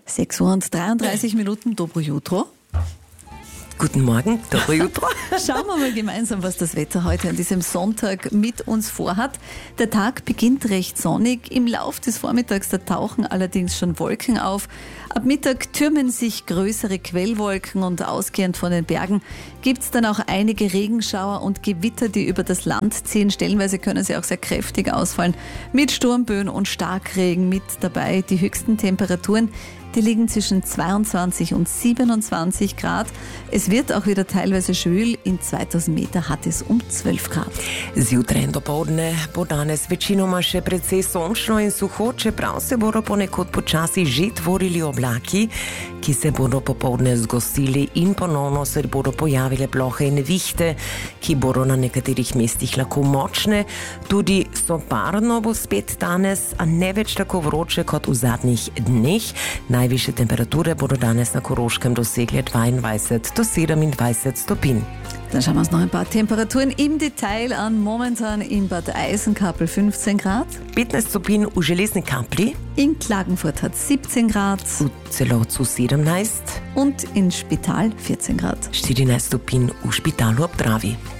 6 Uhr und 33 Minuten, Dobro Jutro. Guten Morgen, Dobro Jutro. Schauen wir mal gemeinsam, was das Wetter heute an diesem Sonntag mit uns vorhat. Der Tag beginnt recht sonnig. Im Lauf des Vormittags, da tauchen allerdings schon Wolken auf. Ab Mittag türmen sich größere Quellwolken und ausgehend von den Bergen gibt es dann auch einige Regenschauer und Gewitter, die über das Land ziehen. Stellenweise können sie auch sehr kräftig ausfallen, mit Sturmböen und Starkregen mit dabei. Die höchsten Temperaturen, die liegen zwischen 22 und 27 Grad. Es wird auch wieder teilweise schwül. In 2000 Meter hat es um 12 Grad. Zjutraj dopoldne bo danes večinoma še precej sončno in suho, čeprav se bodo ponekod počasi že tvorili oblaki, ki se bodo popoldne zgostili in ponovno se bodo pojavile plohe in nevihte, ki bodo na nekaterih mestih lahko močne. Tudi soparno bo spet danes, a ne več tako vroče kot v zadnjih dneh. Najvišje temperature bodo danes na Koroškem dosegle 22 do 27 stopinj. Dann schauen wir uns noch ein paar Temperaturen im Detail an. Momentan in Bad Eisenkappel 15 Grad. 15 stopinj v Železni Kapli. In Klagenfurt hat 17 Grad. V Celovcu 17. Und in Spital 14 Grad. 14 stopinj v Špitalu ob Dravi.